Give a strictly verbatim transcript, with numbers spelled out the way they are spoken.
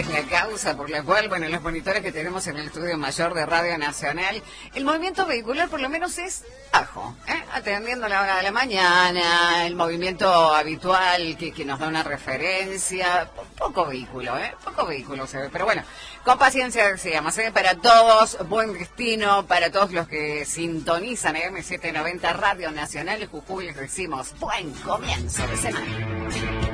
es la causa por la cual, bueno, los monitores que tenemos en el estudio mayor de Radio Nacional, el movimiento vehicular por lo menos es bajo, ¿eh? Atendiendo la hora de la mañana, el movimiento habitual que, que nos da una referencia, poco vehículo, ¿eh? Poco vehículo se ve, pero bueno, con paciencia decíamos, ¿eh? Para todos, buen destino, para todos los que sintonizan M setecientos noventa Radio Nacional Jujuy, les decimos buen comienzo de semana.